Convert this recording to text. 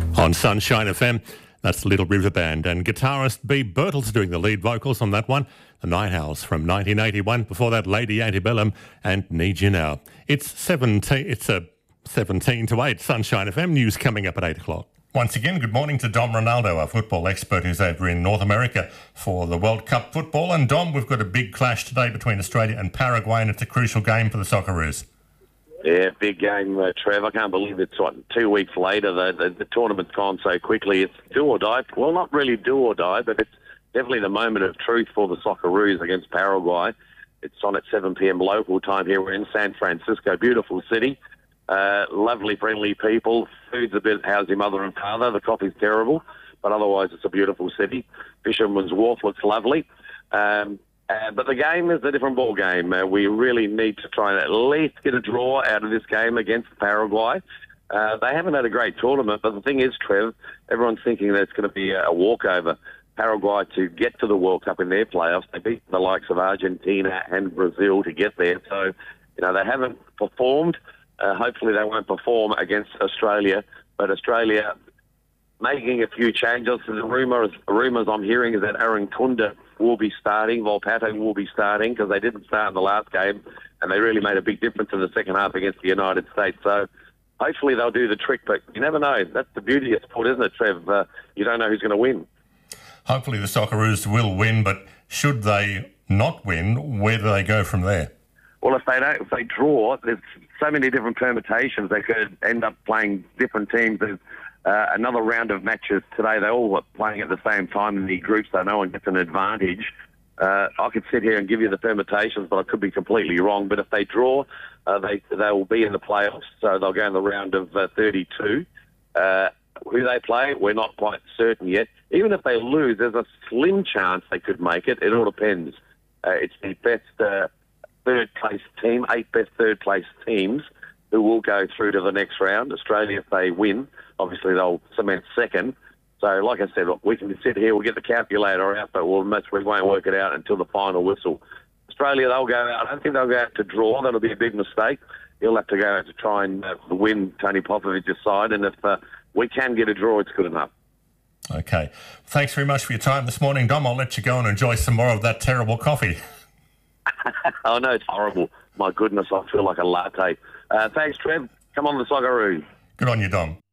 On Sunshine FM, that's Little River Band, and guitarist B. Birtles doing the lead vocals on that one. The Night Owls from 1981. Before that, Lady Antebellum and Need You Now. It's 17 to 8. Sunshine FM news coming up at 8 o'clock. Once again, good morning to Dom Ronaldo, our football expert who's over in North America for the World Cup football. And Dom, we've got a big clash today between Australia and Paraguay, and it's a crucial game for the Socceroos. Yeah, big game, Trev. I can't believe it's 2 weeks later. The tournament's gone so quickly. It's do or die. Well, not really do or die, but it's definitely the moment of truth for the Socceroos against Paraguay. It's on at 7 p.m. local time here. We're in San Francisco, beautiful city. Lovely, friendly people. Food's a bit how's your mother and father. The coffee's terrible, but otherwise it's a beautiful city. Fisherman's Wharf looks lovely. But the game is a different ball game. We really need to try and at least get a draw out of this game against Paraguay. They haven't had a great tournament, but the thing is, Trev, everyone's thinking that it's going to be a walkover. Paraguay to get to the World Cup in their playoffs. They beat the likes of Argentina and Brazil to get there. So, they haven't performed. Hopefully they won't perform against Australia. But Australia making a few changes. The rumours I'm hearing is that Aaron Kunda will be starting, Volpato will be starting, because they didn't start in the last game, and they really made a big difference in the second half against the United States. So hopefully they'll do the trick, but you never know. That's the beauty of sport, isn't it, Trev? You don't know who's going to win. Hopefully the Socceroos will win, but should they not win, where do they go from there? Well, if they draw, there's so many different permutations. They could end up playing different teams. There's another round of matches today. They're all playing at the same time in the groups, so no one gets an advantage. I could sit here and give you the permutations, but I could be completely wrong. But if they draw, they will be in the playoffs, so they'll go in the round of 32. Who they play, we're not quite certain yet. Even if they lose, there's a slim chance they could make it. It all depends. It's the best third-place team, 8 best third-place teams who will go through to the next round. Australia, if they win, obviously they'll cement second. So, like I said, look, we can sit here, we'll get the calculator out, but we won't work it out until the final whistle. Australia, they'll go out. I don't think they'll go out to draw. That'll be a big mistake. He'll have to go out to try and win Tony Popovich's side, and if we can get a draw, it's good enough. Okay. Thanks very much for your time this morning, Dom. I'll let you go and enjoy some more of that terrible coffee. Oh, no, it's horrible. My goodness, I feel like a latte. Thanks, Trev. Come on, the Socceroos. Good on you, Dom.